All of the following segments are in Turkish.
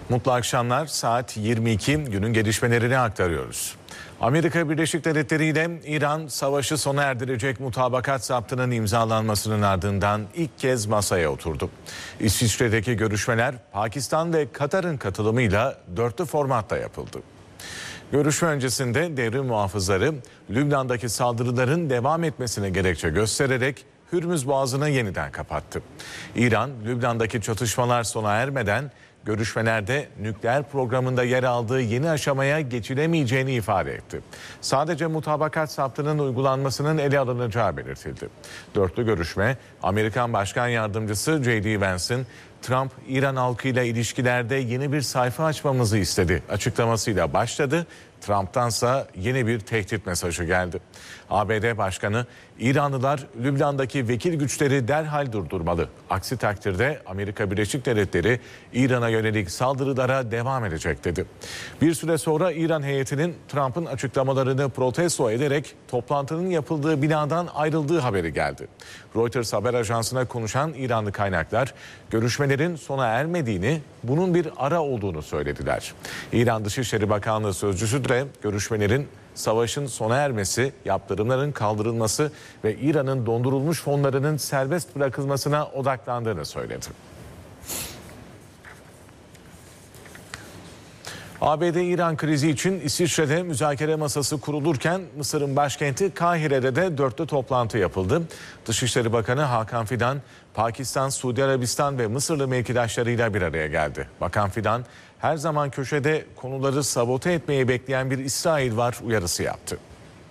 Mutlu akşamlar, saat 22, günün gelişmelerini aktarıyoruz. Amerika Birleşik Devletleri ile İran savaşı sona erdirecek mutabakat zaptının imzalanmasının ardından ilk kez masaya oturdu. İsviçre'deki görüşmeler Pakistan ve Katar'ın katılımıyla dörtlü formatta yapıldı. Görüşme öncesinde devrim muhafızları Lübnan'daki saldırıların devam etmesine gerekçe göstererek Hürmüz Boğazı'nı yeniden kapattı. İran, Lübnan'daki çatışmalar sona ermeden görüşmelerde nükleer programında yer aldığı yeni aşamaya geçilemeyeceğini ifade etti. Sadece mutabakat zaptının uygulanmasının ele alınacağı belirtildi. Dörtlü görüşme, Amerikan Başkan Yardımcısı J.D. Vance'in Trump, İran halkıyla ilişkilerde yeni bir sayfa açmamızı istedi açıklamasıyla başladı. Trump'tansa yeni bir tehdit mesajı geldi. ABD Başkanı, İranlılar Lübnan'daki vekil güçleri derhal durdurmalı. Aksi takdirde Amerika Birleşik Devletleri İran'a yönelik saldırılara devam edecek dedi. Bir süre sonra İran heyetinin Trump'ın açıklamalarını protesto ederek toplantının yapıldığı binadan ayrıldığı haberi geldi. Reuters haber ajansına konuşan İranlı kaynaklar görüşmelerin sona ermediğini, bunun bir ara olduğunu söylediler. İran Dışişleri Bakanlığı sözcüsü de görüşmelerin savaşın sona ermesi, yaptırımların kaldırılması ve İran'ın dondurulmuş fonlarının serbest bırakılmasına odaklandığını söyledi. ABD-İran krizi için İsviçre'de müzakere masası kurulurken Mısır'ın başkenti Kahire'de de dörtlü toplantı yapıldı. Dışişleri Bakanı Hakan Fidan, Pakistan, Suudi Arabistan ve Mısırlı mevkidaşlarıyla bir araya geldi. Bakan Fidan, her zaman köşede konuları sabote etmeyi bekleyen bir İsrail var uyarısı yaptı.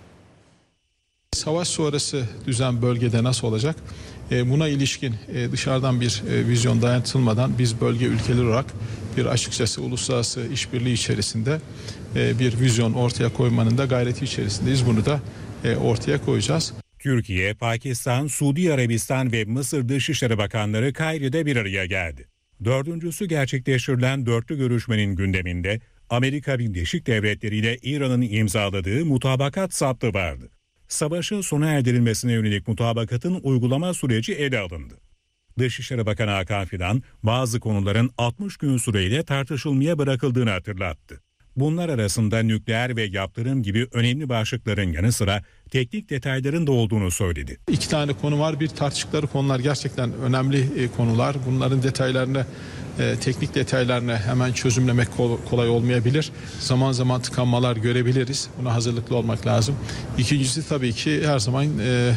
Savaş sonrası düzen bölgede nasıl olacak? Buna ilişkin dışarıdan bir vizyon dayatılmadan biz bölge ülkeleri olarak bir açıkçası uluslararası işbirliği içerisinde bir vizyon ortaya koymanın da gayreti içerisindeyiz. Bunu da ortaya koyacağız. Türkiye, Pakistan, Suudi Arabistan ve Mısır Dışişleri Bakanları Kahire'de bir araya geldi. Dördüncüsü gerçekleştirilen dörtlü görüşmenin gündeminde Amerika Birleşik Devletleri ile İran'ın imzaladığı mutabakat zaptı vardı. Savaşın sona erdirilmesine yönelik mutabakatın uygulama süreci ele alındı. Dışişleri Bakanı Hakan Fidan bazı konuların 60 gün süreyle tartışılmaya bırakıldığını hatırlattı. Bunlar arasında nükleer ve yaptırım gibi önemli başlıkların yanı sıra teknik detayların da olduğunu söyledi. 2 tane konu var. Bir, tartıştıkları konular gerçekten önemli konular. Bunların detaylarını, teknik detaylarını hemen çözümlemek kolay olmayabilir. Zaman zaman tıkanmalar görebiliriz. Buna hazırlıklı olmak lazım. İkincisi tabii ki her zaman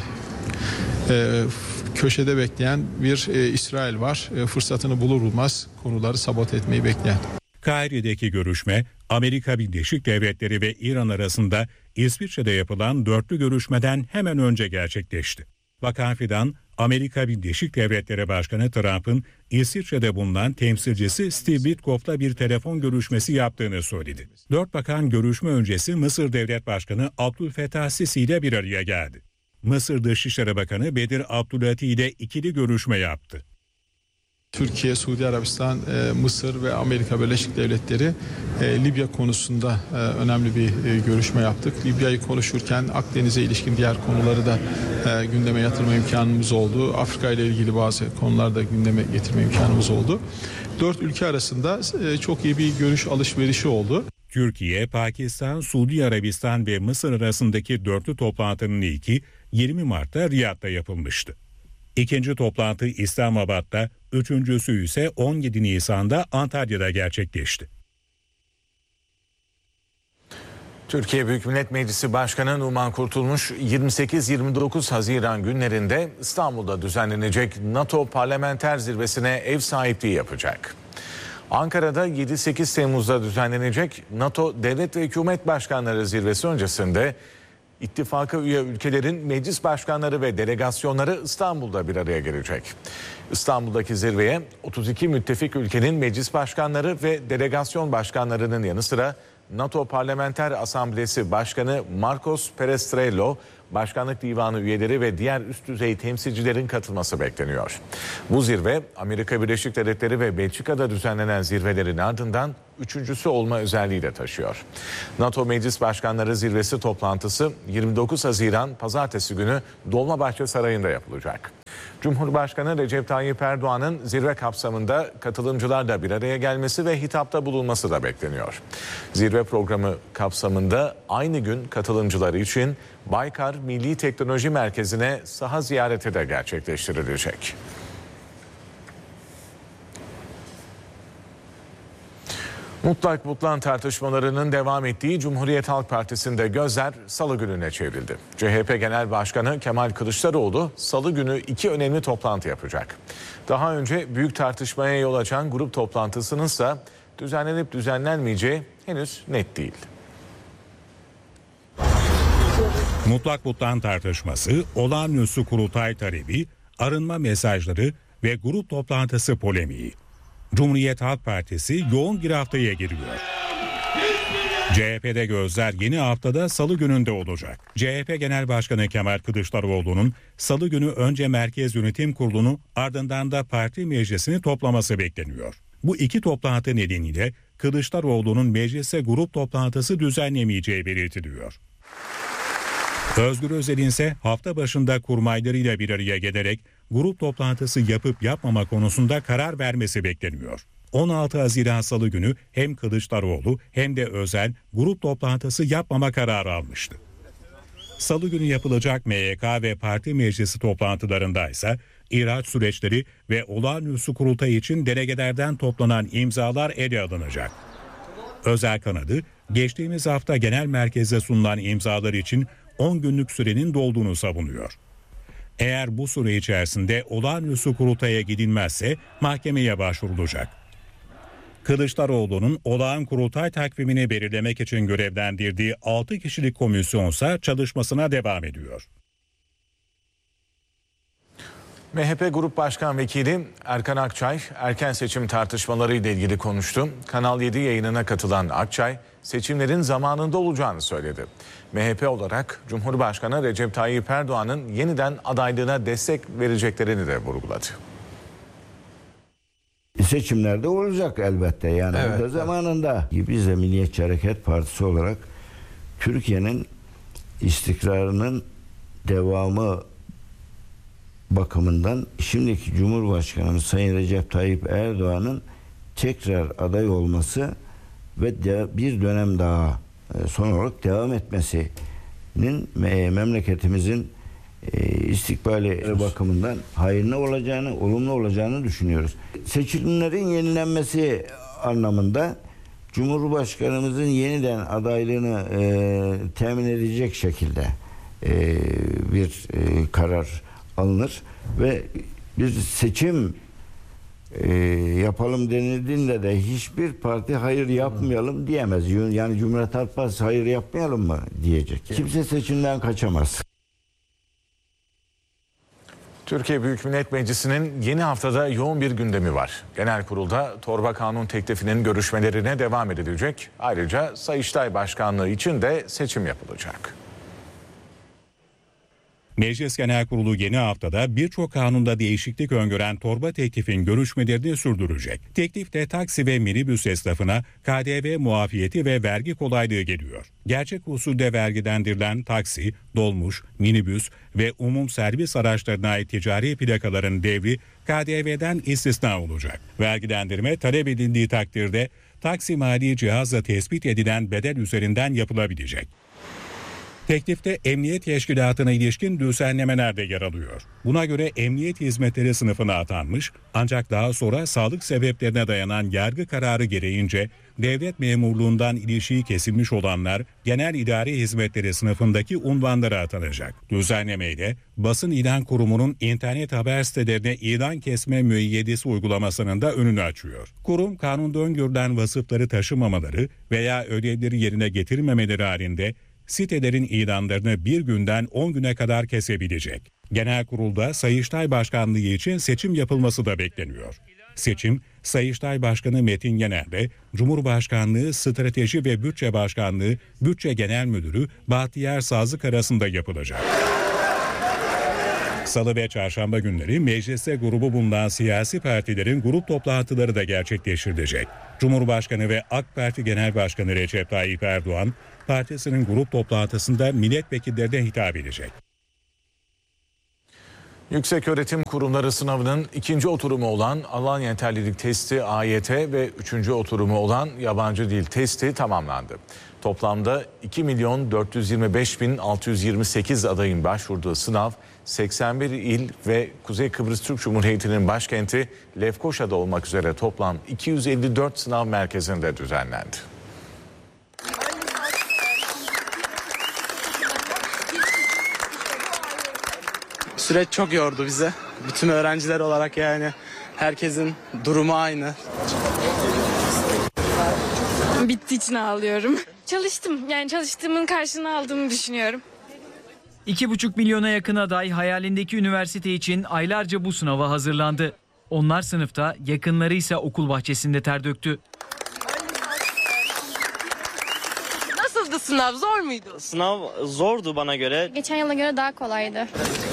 köşede bekleyen bir İsrail var. Fırsatını bulur bulmaz konuları sabote etmeyi bekleyen. Kahire'deki görüşme Amerika Birleşik Devletleri ve İran arasında İsviçre'de yapılan dörtlü görüşmeden hemen önce gerçekleşti. Bakan Fidan, Amerika Birleşik Devletleri Başkanı Trump'ın İsviçre'de bulunan temsilcisi Steve Witkoff'la bir telefon görüşmesi yaptığını söyledi. 4 bakan görüşme öncesi Mısır Devlet Başkanı Abdülfettah Sisi ile bir araya geldi. Mısır Dışişleri Bakanı Bedir Abdülati ile ikili görüşme yaptı. Türkiye, Suudi Arabistan, Mısır ve Amerika Birleşik Devletleri Libya konusunda önemli bir görüşme yaptık. Libya'yı konuşurken Akdeniz'e ilişkin diğer konuları da gündeme yatırma imkanımız oldu. Afrika ile ilgili bazı konuları da gündeme getirme imkanımız oldu. 4 ülke arasında çok iyi bir görüş alışverişi oldu. Türkiye, Pakistan, Suudi Arabistan ve Mısır arasındaki dörtlü toplantının ilki 20 Mart'ta Riyad'da yapılmıştı. İkinci toplantı İslamabad'da, üçüncüsü ise 17 Nisan'da Antalya'da gerçekleşti. Türkiye Büyük Millet Meclisi Başkanı Numan Kurtulmuş 28-29 Haziran günlerinde İstanbul'da düzenlenecek NATO Parlamenter Zirvesi'ne ev sahipliği yapacak. Ankara'da 7-8 Temmuz'da düzenlenecek NATO Devlet ve Hükümet Başkanları Zirvesi öncesinde İttifaka üye ülkelerin meclis başkanları ve delegasyonları İstanbul'da bir araya gelecek. İstanbul'daki zirveye 32 müttefik ülkenin meclis başkanları ve delegasyon başkanlarının yanı sıra NATO Parlamenter Asamblesi Başkanı Marcos Perestrello, Başkanlık Divanı üyeleri ve diğer üst düzey temsilcilerin katılması bekleniyor. Bu zirve Amerika Birleşik Devletleri ve Belçika'da düzenlenen zirvelerin ardından üçüncüsü olma özelliği de taşıyor. NATO Meclis Başkanları Zirvesi toplantısı 29 Haziran Pazartesi günü Dolmabahçe Sarayı'nda yapılacak. Cumhurbaşkanı Recep Tayyip Erdoğan'ın zirve kapsamında katılımcılarla bir araya gelmesi ve hitapta bulunması da bekleniyor. Zirve programı kapsamında aynı gün katılımcıları için Baykar Milli Teknoloji Merkezi'ne saha ziyareti de gerçekleştirilecek. Mutlak butlan tartışmalarının devam ettiği Cumhuriyet Halk Partisi'nde gözler Salı gününe çevrildi. CHP Genel Başkanı Kemal Kılıçdaroğlu Salı günü 2 önemli toplantı yapacak. Daha önce büyük tartışmaya yol açan grup toplantısının ise düzenlenip düzenlenmeyeceği henüz net değil. Mutlak butlan tartışması, olağanüstü kurultay talebi, arınma mesajları ve grup toplantısı polemiği. Cumhuriyet Halk Partisi yoğun bir haftaya giriyor. CHP'de gözler yeni haftada Salı gününde olacak. CHP Genel Başkanı Kemal Kılıçdaroğlu'nun Salı günü önce Merkez Yönetim Kurulu'nu ardından da parti meclisini toplaması bekleniyor. Bu iki toplantı nedeniyle Kılıçdaroğlu'nun meclise grup toplantısı düzenlemeyeceği belirtiliyor. Özgür Özel'in ise hafta başında kurmaylarıyla bir araya gelerek grup toplantısı yapıp yapmama konusunda karar vermesi bekleniyor. 16 Haziran Salı günü hem Kılıçdaroğlu hem de Özel grup toplantısı yapmama kararı almıştı. Salı günü yapılacak MYK ve parti meclisi toplantılarında ise ihraç süreçleri ve olağanüstü kurultay için delegelerden toplanan imzalar ele alınacak. Özel kanadı geçtiğimiz hafta genel merkeze sunulan imzalar için 10 günlük sürenin dolduğunu savunuyor. Eğer bu süre içerisinde olağanüstü kurultaya gidilmezse mahkemeye başvurulacak. Kılıçdaroğlu'nun olağan kurultay takvimini belirlemek için görevlendirdiği 6 kişilik komisyonsa çalışmasına devam ediyor. MHP Grup Başkan Vekili Erkan Akçay erken seçim tartışmaları ile ilgili konuştu. Kanal 7 yayınına katılan Akçay seçimlerin zamanında olacağını söyledi. MHP olarak Cumhurbaşkanı Recep Tayyip Erdoğan'ın yeniden adaylığına destek vereceklerini de vurguladı. Seçimlerde olacak elbette yani evet, zamanında. Biz de Milliyetçi Hareket Partisi olarak Türkiye'nin istikrarının devamı bakımından şimdiki Cumhurbaşkanımız Sayın Recep Tayyip Erdoğan'ın tekrar aday olması ve bir dönem daha son olarak devam etmesinin memleketimizin istikbali bakımından hayırlı olacağını, olumlu olacağını düşünüyoruz. Seçimlerin yenilenmesi anlamında Cumhurbaşkanımızın yeniden adaylığını temin edecek şekilde bir karar alınır ve bir seçim yapalım denildiğinde de hiçbir parti hayır yapmayalım diyemez. Yani Cumhuriyet Halk Partisi hayır yapmayalım mı diyecek. Kimse seçimden kaçamaz. Türkiye Büyük Millet Meclisi'nin yeni haftada yoğun bir gündemi var. Genel kurulda torba kanun teklifinin görüşmelerine devam edilecek. Ayrıca Sayıştay Başkanlığı için de seçim yapılacak. Meclis Genel Kurulu yeni haftada birçok kanunda değişiklik öngören torba teklifin görüşmelerini sürdürecek. Teklifte taksi ve minibüs esnafına KDV muafiyeti ve vergi kolaylığı geliyor. Gerçek usulde vergilendirilen taksi, dolmuş, minibüs ve umum servis araçlarına ait ticari plakaların devri KDV'den istisna olacak. Vergilendirme talep edildiği takdirde taksi mali cihazla tespit edilen bedel üzerinden yapılabilecek. Teklifte emniyet teşkilatına ilişkin düzenlemeler de yer alıyor. Buna göre emniyet hizmetleri sınıfına atanmış ancak daha sonra sağlık sebeplerine dayanan yargı kararı gereğince devlet memurluğundan ilişiği kesilmiş olanlar genel idari hizmetleri sınıfındaki unvanlara atanacak. Düzenlemeyle basın ilan kurumunun internet haber sitelerine ilan kesme müeyyidesi uygulamasının da önünü açıyor. Kurum kanunda öngörülen vasıfları taşımamaları veya ödevleri yerine getirmemeleri halinde sitelerin ilanlarını bir günden 10 güne kadar kesebilecek. Genel kurulda Sayıştay Başkanlığı için seçim yapılması da bekleniyor. Seçim, Sayıştay Başkanı Metin Yener'le Cumhurbaşkanlığı Strateji ve Bütçe Başkanlığı Bütçe Genel Müdürü Bahtiyar Sazlık arasında yapılacak. Salı ve çarşamba günleri mecliste grubu bulunan siyasi partilerin grup toplantıları da gerçekleştirilecek. Cumhurbaşkanı ve AK Parti Genel Başkanı Recep Tayyip Erdoğan, partisinin grup toplantısında milletvekillerine hitap edecek. Yükseköğretim Kurumları sınavının ikinci oturumu olan alan yeterlilik testi AYT ve üçüncü oturumu olan yabancı dil testi tamamlandı. Toplamda 2.425.628 adayın başvurduğu sınav 81 il ve Kuzey Kıbrıs Türk Cumhuriyeti'nin başkenti Lefkoşa'da olmak üzere toplam 254 sınav merkezinde düzenlendi. Süreç çok yordu bize. Bütün öğrenciler olarak yani herkesin durumu aynı. Bittiği için ağlıyorum. Çalıştım. Yani çalıştığımın karşılığını aldığımı düşünüyorum. 2,5 milyona yakın aday hayalindeki üniversite için aylarca bu sınava hazırlandı. Onlar sınıfta, yakınları ise okul bahçesinde ter döktü. Nasıldı sınav? Zor muydu? Sınav zordu bana göre. Geçen yıla göre daha kolaydı.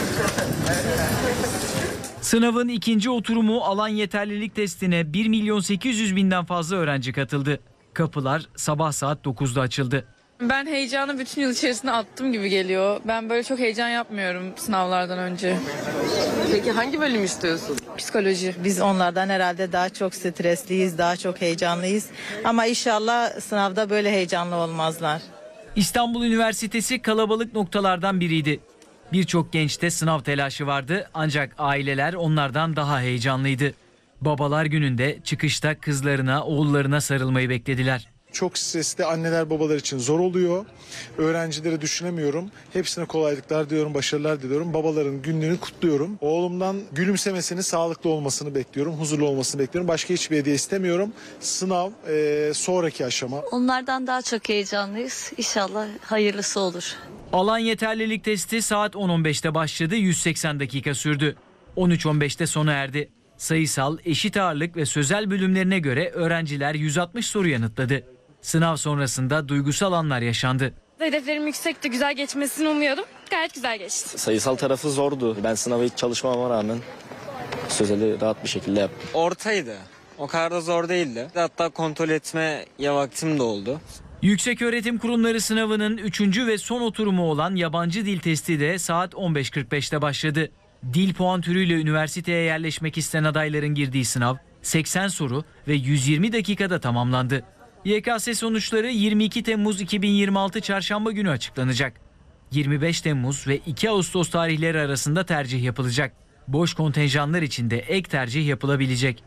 Sınavın ikinci oturumu alan yeterlilik testine 1.800.000'den fazla öğrenci katıldı. Kapılar sabah saat 9'da açıldı. Ben heyecanı bütün yıl içerisinde attım gibi geliyor. Ben böyle çok heyecan yapmıyorum sınavlardan önce. Peki hangi bölüm istiyorsun? Psikoloji. Biz onlardan herhalde daha çok stresliyiz, daha çok heyecanlıyız. Ama inşallah sınavda böyle heyecanlı olmazlar. İstanbul Üniversitesi kalabalık noktalardan biriydi. Birçok gençte sınav telaşı vardı ancak aileler onlardan daha heyecanlıydı. Babalar gününde çıkışta kızlarına, oğullarına sarılmayı beklediler. Çok stresli, anneler babalar için zor oluyor. Öğrencileri düşünemiyorum. Hepsine kolaylıklar diliyorum, başarılar diliyorum. Babaların günlüğünü kutluyorum. Oğlumdan gülümsemesini, sağlıklı olmasını bekliyorum, huzurlu olmasını bekliyorum. Başka hiçbir hediye istemiyorum. Sınav sonraki aşama. Onlardan daha çok heyecanlıyız. İnşallah hayırlısı olur. Alan yeterlilik testi saat 10.15'te başladı, 180 dakika sürdü. 13.15'te sona erdi. Sayısal, eşit ağırlık ve sözel bölümlerine göre öğrenciler 160 soru yanıtladı. Sınav sonrasında duygusal anlar yaşandı. Hedeflerim yüksekti, güzel geçmesini umuyordum. Gayet güzel geçti. Sayısal tarafı zordu. Ben sınava hiç çalışmama rağmen sözeli rahat bir şekilde yaptım. Ortaydı. O kadar da zor değildi. Hatta kontrol etmeye vaktim de oldu. Yükseköğretim Kurumları sınavının 3. ve son oturumu olan yabancı dil testi de saat 15.45'te başladı. Dil puan türüyle üniversiteye yerleşmek isteyen adayların girdiği sınav 80 soru ve 120 dakikada tamamlandı. YKS sonuçları 22 Temmuz 2026 Çarşamba günü açıklanacak. 25 Temmuz ve 2 Ağustos tarihleri arasında tercih yapılacak. Boş kontenjanlar için de ek tercih yapılabilecek.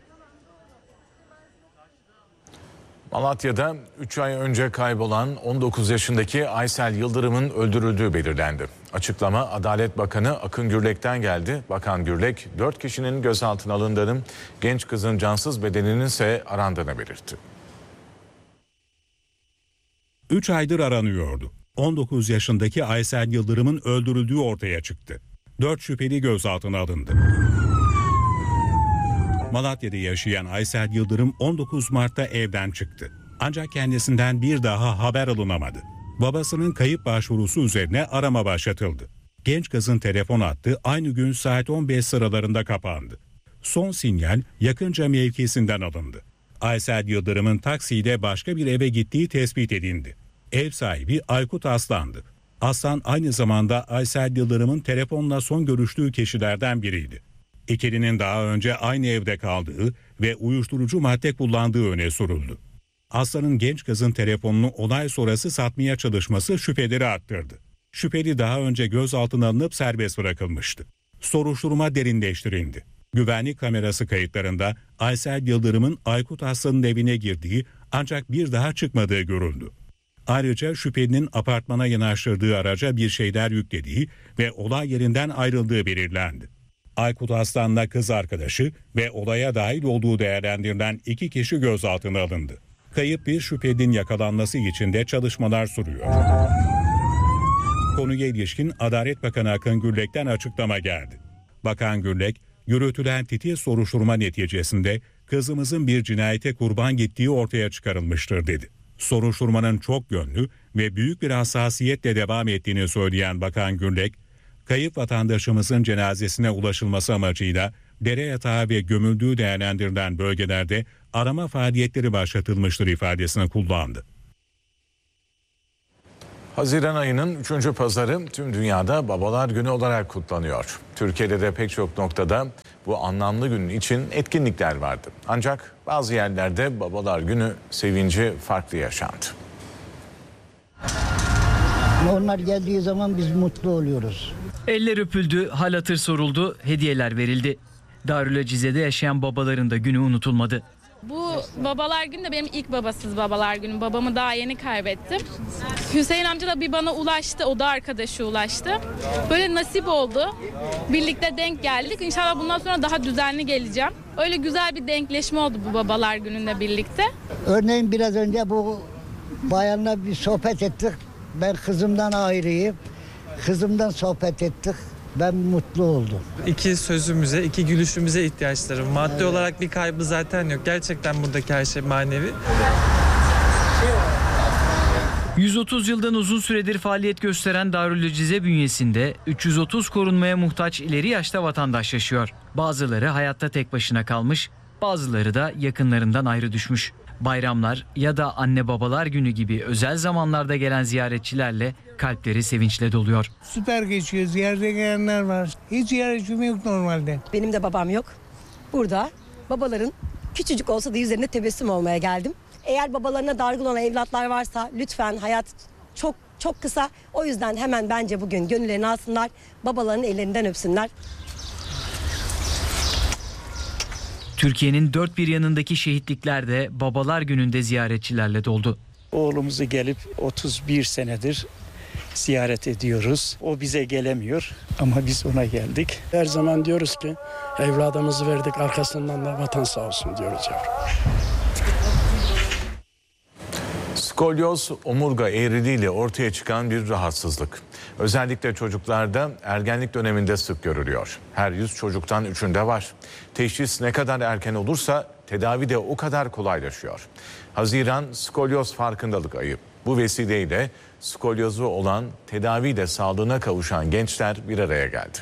Malatya'da 3 ay önce kaybolan 19 yaşındaki Aysel Yıldırım'ın öldürüldüğü belirlendi. Açıklama Adalet Bakanı Akın Gürlek'ten geldi. Bakan Gürlek 4 kişinin gözaltına alındığını, genç kızın cansız bedeninin ise arandığını belirtti. 3 aydır aranıyordu. 19 yaşındaki Aysel Yıldırım'ın öldürüldüğü ortaya çıktı. 4 şüpheli gözaltına alındı. Malatya'da yaşayan Aysel Yıldırım 19 Mart'ta evden çıktı. Ancak kendisinden bir daha haber alınamadı. Babasının kayıp başvurusu üzerine arama başlatıldı. Genç kızın telefon hattı aynı gün saat 15 sıralarında kapandı. Son sinyal yakınca mevkisinden alındı. Aysel Yıldırım'ın taksiyle başka bir eve gittiği tespit edildi. Ev sahibi Aykut Aslan'dı. Aslan aynı zamanda Aysel Yıldırım'ın telefonla son görüştüğü kişilerden biriydi. İkilinin daha önce aynı evde kaldığı ve uyuşturucu madde kullandığı öne sürüldü. Aslan'ın genç kızın telefonunu olay sonrası satmaya çalışması şüpheleri arttırdı. Şüpheli daha önce gözaltına alınıp serbest bırakılmıştı. Soruşturma derinleştirildi. Güvenlik kamerası kayıtlarında Aysel Yıldırım'ın Aykut Aslan'ın evine girdiği ancak bir daha çıkmadığı görüldü. Ayrıca şüphelinin apartmana yanaştırdığı araca bir şeyler yüklediği ve olay yerinden ayrıldığı belirlendi. Aykut Aslan'la kız arkadaşı ve olaya dahil olduğu değerlendirilen 2 kişi gözaltına alındı. Kayıp bir şüphelinin yakalanması için de çalışmalar sürüyor. Konuya ilişkin Adalet Bakanı Akın Gürlek'ten açıklama geldi. Bakan Gürlek, yürütülen titiz soruşturma neticesinde kızımızın bir cinayete kurban gittiği ortaya çıkarılmıştır dedi. Soruşturmanın çok yönlü ve büyük bir hassasiyetle devam ettiğini söyleyen Bakan Gürlek, kayıp vatandaşımızın cenazesine ulaşılması amacıyla dere yatağı ve gömüldüğü değerlendirilen bölgelerde arama faaliyetleri başlatılmıştır ifadesini kullandı. Haziran ayının 3. pazarı tüm dünyada Babalar Günü olarak kutlanıyor. Türkiye'de de pek çok noktada bu anlamlı gün için etkinlikler vardı. Ancak bazı yerlerde Babalar Günü sevinci farklı yaşandı. Onlar geldiği zaman biz mutlu oluyoruz. Eller öpüldü, hal hatır soruldu, hediyeler verildi. Darülacizede yaşayan babaların da günü unutulmadı. Bu Babalar Günü de benim ilk babasız Babalar Günü. Babamı daha yeni kaybettim. Hüseyin amca da bir bana ulaştı, o da arkadaşı ulaştı. Böyle nasip oldu. Birlikte denk geldik. İnşallah bundan sonra daha düzenli geleceğim. Öyle güzel bir denkleşme oldu bu Babalar Günü'nde birlikte. Örneğin biraz önce bu bayanla bir sohbet ettik. Ben kızımdan ayrıyım. Kızımdan sohbet ettik. Ben mutlu oldum. İki sözümüze, iki gülüşümüze ihtiyaçları. Maddi olarak bir kaybı zaten yok. Gerçekten buradaki her şey manevi. 130 yıldan uzun süredir faaliyet gösteren Darülacize bünyesinde 330 korunmaya muhtaç ileri yaşta vatandaş yaşıyor. Bazıları hayatta tek başına kalmış, bazıları da yakınlarından ayrı düşmüş. Bayramlar ya da anne babalar günü gibi özel zamanlarda gelen ziyaretçilerle kalpleri sevinçle doluyor. Süper geçiyor. Ziyarete gelenler var. Hiç ziyaretçim yok normalde. Benim de babam yok. Burada babaların küçücük olsa da yüzlerinde tebessüm olmaya geldim. Eğer babalarına dargın olan evlatlar varsa lütfen, hayat çok kısa. O yüzden hemen bence bugün gönüllerini alsınlar. Babalarının ellerinden öpsünler. Türkiye'nin dört bir yanındaki şehitlikler de Babalar Günü'nde ziyaretçilerle doldu. Oğlumuzu gelip 31 senedir ziyaret ediyoruz. O bize gelemiyor ama biz ona geldik. Her zaman diyoruz ki evladımızı verdik, arkasından da vatan sağ olsun diyoruz yavrum. Skolyoz, omurga eğriliğiyle ortaya çıkan bir rahatsızlık. Özellikle çocuklarda ergenlik döneminde sık görülüyor. Her 100 çocuktan 3'ünde var. Teşhis ne kadar erken olursa tedavi de o kadar kolaylaşıyor. Haziran Skolyoz Farkındalık Ayı. Bu vesileyle skolyozu olan, tedaviyle sağlığına kavuşan gençler bir araya geldi.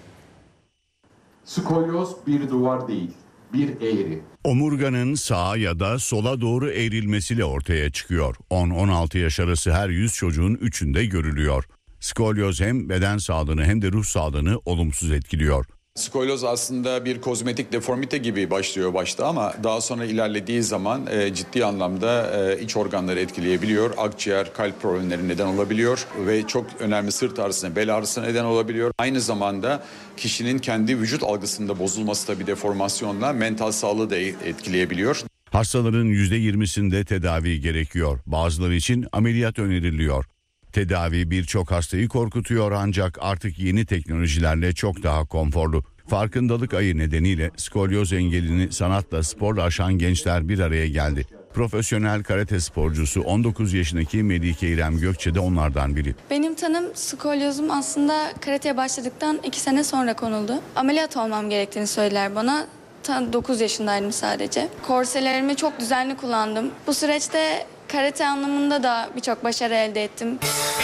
Skolyoz bir duvar değil, bir eğri. Omurganın sağa ya da sola doğru eğrilmesiyle ortaya çıkıyor. 10-16 yaş arası her 100 çocuğun 3'ünde görülüyor. Skolyoz hem beden sağlığını hem de ruh sağlığını olumsuz etkiliyor. Skolyoz aslında bir kozmetik deformite gibi başlıyor başta ama daha sonra ilerlediği zaman ciddi anlamda iç organları etkileyebiliyor. Akciğer, kalp problemleri neden olabiliyor ve çok önemli sırt ağrısına, bel ağrısına neden olabiliyor. Aynı zamanda kişinin kendi vücut algısında bozulması da bir deformasyonla mental sağlığı da etkileyebiliyor. Hastaların %20'sinde tedavi gerekiyor. Bazıları için ameliyat öneriliyor. Tedavi birçok hastayı korkutuyor ancak artık yeni teknolojilerle çok daha konforlu. Farkındalık ayı nedeniyle skolyoz engelini sanatla, sporla aşan gençler bir araya geldi. Profesyonel karate sporcusu 19 yaşındaki Melike İrem Gökçe de onlardan biri. Benim tanım skolyozum aslında karateye başladıktan 2 sene sonra konuldu. Ameliyat olmam gerektiğini söylediler bana. 9 yaşındaydım sadece. Korselerimi çok düzenli kullandım. Bu süreçte karate anlamında da birçok başarı elde ettim.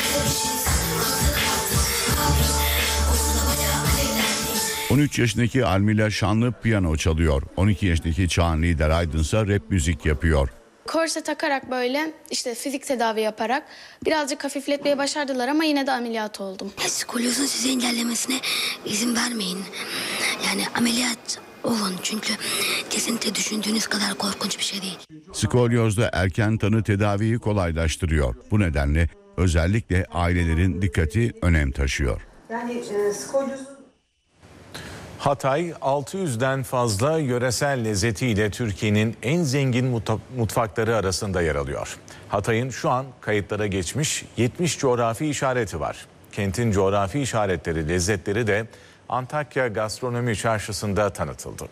...13 yaşındaki Almila Şanlı piyano çalıyor. 12 yaşındaki Çağan Lider Aydın ise rap müzik yapıyor. Korse takarak böyle işte fizik tedavi yaparak birazcık hafifletmeye başardılar ama yine de ameliyat oldum. Skolyozun sizi engellemesine izin vermeyin. Yani ameliyat olun çünkü kesinlikle düşündüğünüz kadar korkunç bir şey değil. Skolyozda erken tanı tedaviyi kolaylaştırıyor. Bu nedenle özellikle ailelerin dikkati önem taşıyor. Yani skolyozun... Hatay 600'den fazla yöresel lezzetiyle Türkiye'nin en zengin mutfakları arasında yer alıyor. Hatay'ın şu an kayıtlara geçmiş 70 coğrafi işareti var. Kentin coğrafi işaretleri, lezzetleri de Antakya Gastronomi Çarşısı'nda tanıtıldı.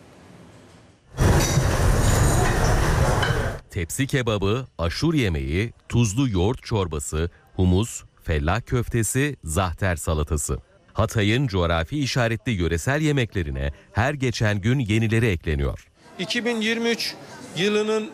Tepsi kebabı, aşur yemeği, tuzlu yoğurt çorbası, humus, fellah köftesi, zahter salatası. Hatay'ın coğrafi işaretli yöresel yemeklerine her geçen gün yenileri ekleniyor. 2023 yılının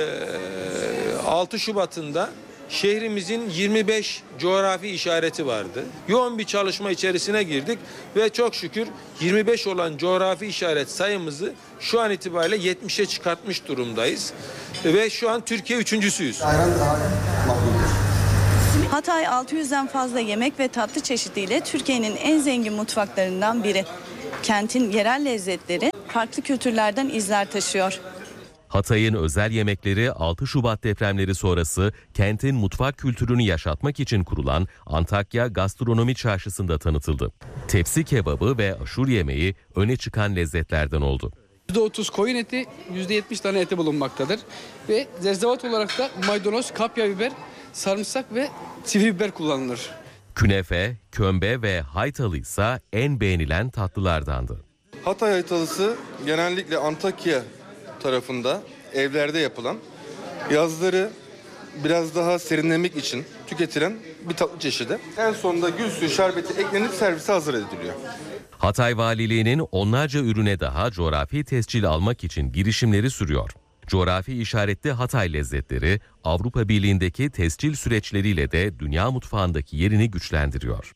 6 Şubat'ında şehrimizin 25 coğrafi işareti vardı. Yoğun bir çalışma içerisine girdik ve çok şükür 25 olan coğrafi işaret sayımızı şu an itibariyle 70'e çıkartmış durumdayız. Ve şu an Türkiye 3.'süyüz. Hatay Hatay 600'den fazla yemek ve tatlı çeşidiyle Türkiye'nin en zengin mutfaklarından biri. Kentin yerel lezzetleri farklı kültürlerden izler taşıyor. Hatay'ın özel yemekleri 6 Şubat depremleri sonrası kentin mutfak kültürünü yaşatmak için kurulan Antakya Gastronomi Çarşısı'nda tanıtıldı. Tepsi kebabı ve aşur yemeği öne çıkan lezzetlerden oldu. %30 koyun eti, %70 tane eti bulunmaktadır. Ve zerzevat olarak da maydanoz, kapya biber, sarımsak ve sivri biber kullanılır. Künefe, kömbe ve haytalı ise en beğenilen tatlılardandı. Hatay haytalısı genellikle Antakya tarafında evlerde yapılan, yazları biraz daha serinlemek için tüketilen bir tatlı çeşidi. En sonunda gül suyu şerbeti eklenip servise hazır ediliyor. Hatay Valiliği'nin onlarca ürüne daha coğrafi tescil almak için girişimleri sürüyor. Coğrafi işaretli Hatay lezzetleri Avrupa Birliği'ndeki tescil süreçleriyle de dünya mutfağındaki yerini güçlendiriyor.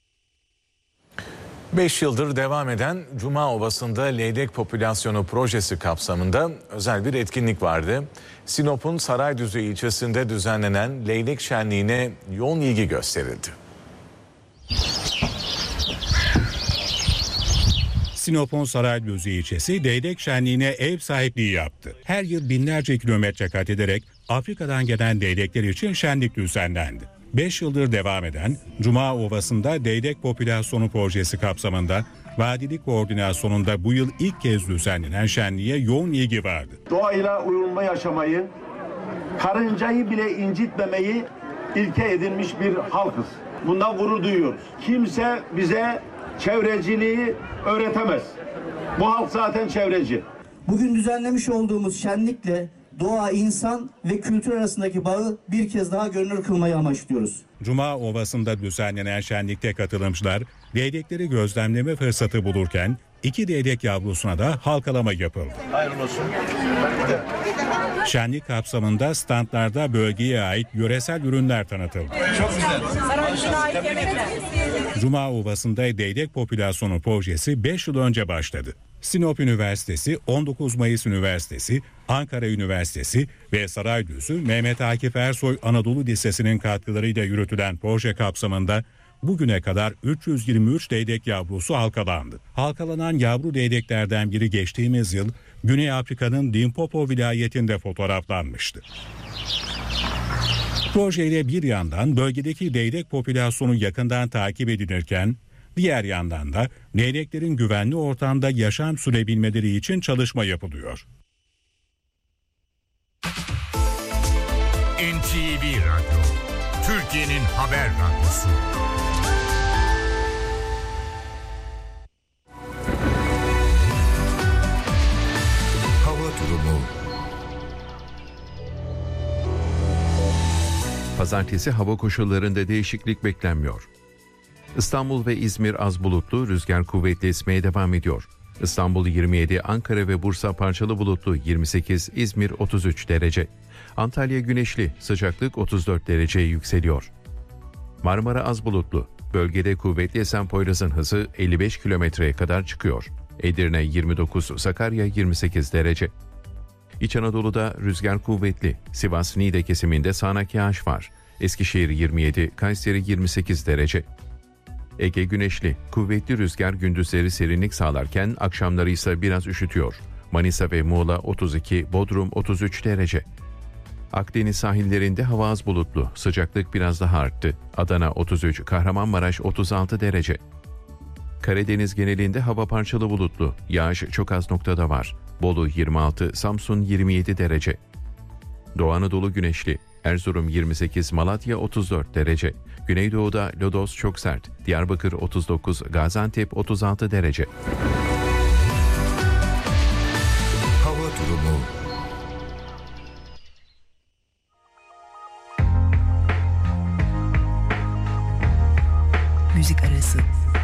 5 yıldır devam eden Cuma Ovası'nda leylek popülasyonu projesi kapsamında özel bir etkinlik vardı. Sinop'un Saraydüzü ilçesinde düzenlenen leylek şenliğine yoğun ilgi gösterildi. Sinop'un Saraydüzü ilçesi leylek şenliğine ev sahipliği yaptı. Her yıl binlerce kilometre kat ederek Afrika'dan gelen leylekler için şenlik düzenlendi. 5 yıldır devam eden Cuma Ovası'nda leylek popülasyonu projesi kapsamında vadilik koordinasyonunda bu yıl ilk kez düzenlenen şenliğe yoğun ilgi vardı. Doğayla uyumlu yaşamayı, karıncayı bile incitmemeyi ilke edinmiş bir halkız. Bundan gurur duyuyoruz. Kimse bize çevreciliği öğretemez. Bu halk zaten çevreci. Bugün düzenlemiş olduğumuz şenlikle doğa, insan ve kültür arasındaki bağı bir kez daha görünür kılmayı amaçlıyoruz. Cuma Ovası'nda düzenlenen şenlikte katılımcılar leylekleri gözlemleme fırsatı bulurken 2 leylek yavrusuna da halkalama yapıldı. Hayırlı olsun. Şenlik kapsamında standlarda bölgeye ait yöresel ürünler tanıtıldı. Çok güzel. Cuma Ovası'nda leylek popülasyonu projesi 5 yıl önce başladı. Sinop Üniversitesi, 19 Mayıs Üniversitesi, Ankara Üniversitesi ve Saraydüzü Mehmet Akif Ersoy Anadolu Lisesi'nin katkılarıyla yürütülen proje kapsamında bugüne kadar 323 leylek yavrusu halkalandı. Halkalanan yavru leyleklerden biri geçtiğimiz yıl Güney Afrika'nın Limpopo vilayetinde fotoğraflanmıştı. Projeyle bir yandan bölgedeki leylek popülasyonu yakından takip edilirken, diğer yandan da leyleklerin güvenli ortamda yaşam sürebilmeleri için çalışma yapılıyor. NTV Radyo, Türkiye'nin haber radyosu. Hava durumu. Pazartesi hava koşullarında değişiklik beklenmiyor. İstanbul ve İzmir az bulutlu, rüzgar kuvvetli esmeye devam ediyor. İstanbul 27, Ankara ve Bursa parçalı bulutlu 28, İzmir 33 derece. Antalya güneşli, sıcaklık 34 dereceye yükseliyor. Marmara az bulutlu, bölgede kuvvetli esen Poyraz'ın hızı 55 kilometreye kadar çıkıyor. Edirne 29, Sakarya 28 derece. İç Anadolu'da rüzgar kuvvetli, Sivas-Niğde kesiminde sağanak yağış var. Eskişehir 27, Kayseri 28 derece. Ege güneşli, kuvvetli rüzgar gündüzleri serinlik sağlarken akşamları ise biraz üşütüyor. Manisa ve Muğla 32, Bodrum 33 derece. Akdeniz sahillerinde hava az bulutlu, sıcaklık biraz daha arttı. Adana 33, Kahramanmaraş 36 derece. Karadeniz genelinde hava parçalı bulutlu, yağış çok az noktada var. Bolu 26, Samsun 27 derece. Doğu Anadolu güneşli, Erzurum 28, Malatya 34 derece. Güneydoğu'da lodos çok sert. Diyarbakır 39, Gaziantep 36 derece. Hava durumu. Müzik arası.